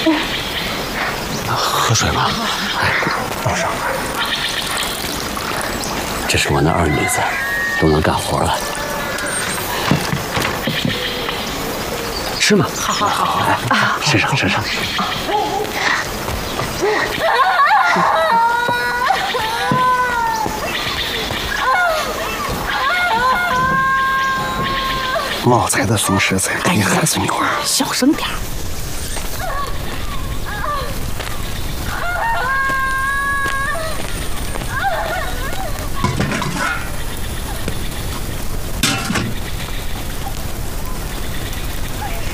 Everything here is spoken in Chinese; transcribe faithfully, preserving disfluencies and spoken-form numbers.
喝水吗？哎，倒上。这是我那二女子，都能干活了。吃吗？好好好，来，吃上吃上。 茂才的怂食材，给孩子女儿小声点。